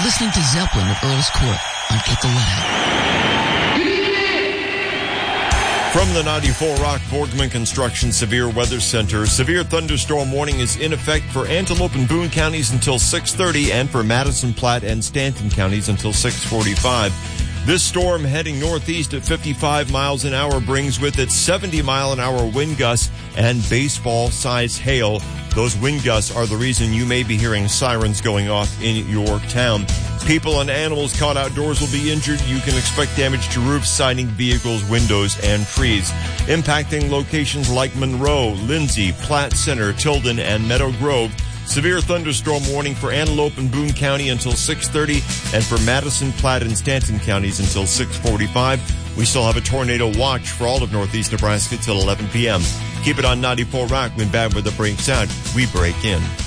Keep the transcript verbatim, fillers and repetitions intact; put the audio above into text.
listening to Zeppelin at Earl's Court on Get the Let Out. From the ninety-four Rock Borgman Construction Severe Weather Center, severe thunderstorm warning is in effect for Antelope and Boone counties until six thirty and for Madison, Platte, and Stanton counties until six forty-five. This storm heading northeast at fifty-five miles an hour brings with it seventy mile an hour wind gusts and baseball-sized hail. Those wind gusts are the reason you may be hearing sirens going off in your town. People and animals caught outdoors will be injured. You can expect damage to roofs, siding, vehicles, windows, and trees. Impacting locations like Monroe, Lindsay, Platte Center, Tilden, and Meadow Grove. Severe thunderstorm warning for Antelope and Boone County until six thirty and for Madison, Platte, and Stanton counties until six forty-five. We still have a tornado watch for all of northeast Nebraska till eleven p.m. Keep it on ninety-four Rock. When bad weather breaks out, we break in.